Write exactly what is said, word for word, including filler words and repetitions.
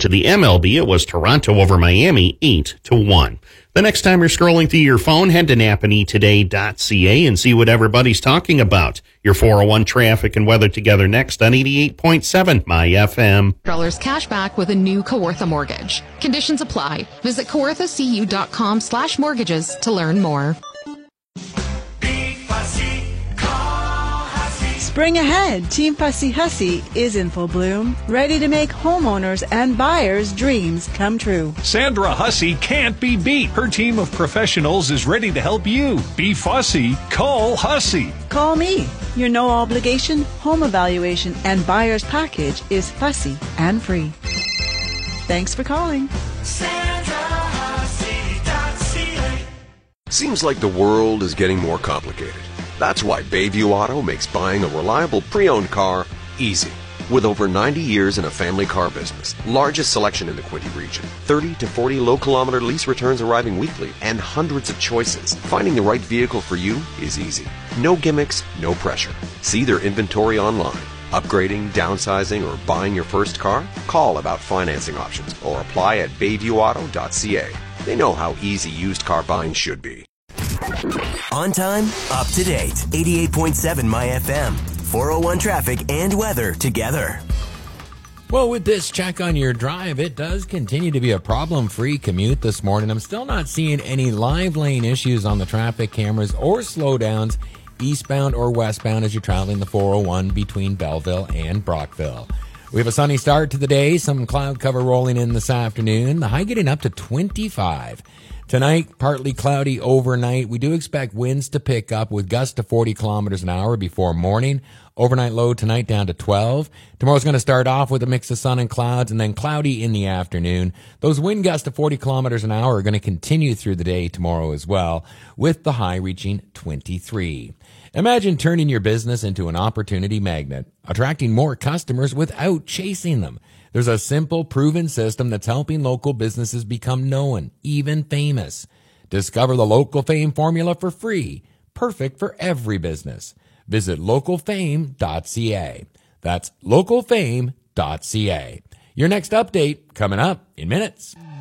to the M L B, it was Toronto over Miami, eight to one. The next time you're scrolling through your phone, head to napanee today dot c a and see what everybody's talking about. Your four oh one traffic and weather together next on eighty-eight point seven My F M. Dollars cash back with a new Kawartha mortgage. Conditions apply. Visit kawartha c u dot com slash mortgages to learn more. Spring ahead, Team Fussy Hussy is in full bloom, ready to make homeowners and buyers' dreams come true. Sandra Hussey can't be beat. Her team of professionals is ready to help you. Be fussy. Call Hussey. Call me. Your no obligation home evaluation and buyer's package is fussy and free. Thanks for calling. Sandra Hussey dot c a. Seems like the world is getting more complicated. That's why Bayview Auto makes buying a reliable pre-owned car easy. With over ninety years in a family car business, largest selection in the Quinte region, thirty to forty low-kilometer lease returns arriving weekly, and hundreds of choices, finding the right vehicle for you is easy. No gimmicks, no pressure. See their inventory online. Upgrading, downsizing, or buying your first car? Call about financing options or apply at bayview auto dot c a. They know how easy used car buying should be. On time, up to date. eighty-eight point seven My F M. four oh one traffic and weather together. Well, with this check on your drive, it does continue to be a problem-free commute this morning. I'm still not seeing any live lane issues on the traffic cameras or slowdowns eastbound or westbound as you're traveling the four oh one between Belleville and Brockville. We have a sunny start to the day, some cloud cover rolling in this afternoon, the high getting up to twenty-five. Tonight, partly cloudy overnight. We do expect winds to pick up with gusts to forty kilometers an hour before morning. Overnight low tonight down to twelve. Tomorrow's going to start off with a mix of sun and clouds and then cloudy in the afternoon. Those wind gusts to forty kilometers an hour are going to continue through the day tomorrow as well, with the high reaching twenty-three. Imagine turning your business into an opportunity magnet, attracting more customers without chasing them. There's a simple, proven system that's helping local businesses become known, even famous. Discover the Local Fame formula for free, perfect for every business. Visit local fame dot c a. That's local fame dot c a. Your next update coming up in minutes.